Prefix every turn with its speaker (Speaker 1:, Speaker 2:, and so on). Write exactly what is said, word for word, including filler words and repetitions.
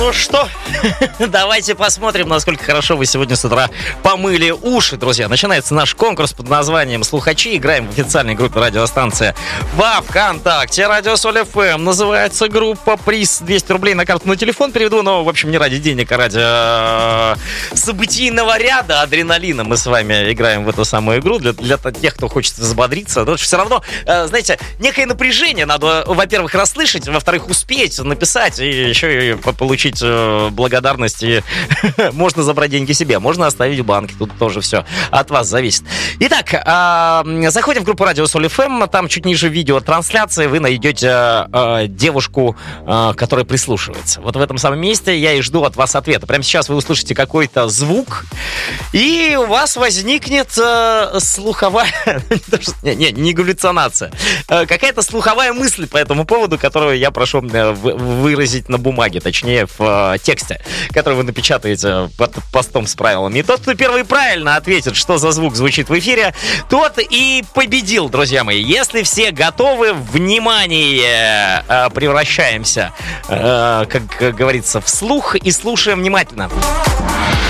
Speaker 1: Ну что, давайте посмотрим, насколько хорошо вы сегодня с утра помыли уши, друзья. Начинается наш конкурс под названием «Слухачи». Играем в официальной группе радиостанции во ВКонтакте. Радио Соль эф эм. Называется группа. Приз двести рублей на карту на телефон переведу. Но, в общем, не ради денег, а ради событийного ряда адреналина. Мы с вами играем в эту самую игру. Для, для тех, кто хочет взбодриться. Потому что все равно, знаете, некое напряжение надо, во-первых, расслышать, во-вторых, успеть написать и еще и получить благодарность, и можно забрать деньги себе, можно оставить в банке, тут тоже все от вас зависит. Итак, э, заходим в группу Радио Соль эф эм, там чуть ниже видеотрансляции вы найдете э, девушку, э, которая прислушивается. Вот в этом самом месте я и жду от вас ответа. Прямо сейчас вы услышите какой-то звук, и у вас возникнет э, слуховая, не, не, не галлюцинация, э, какая-то слуховая мысль по этому поводу, которую я прошу э, выразить на бумаге, точнее в э, тексте, который вы напечатаете под постом с правилами. И тот, кто первый правильно ответит, что за звук звучит в эфире, тот и победил, друзья мои. Если все готовы, внимание, э, превращаемся, э, как говорится, в слух и слушаем внимательно.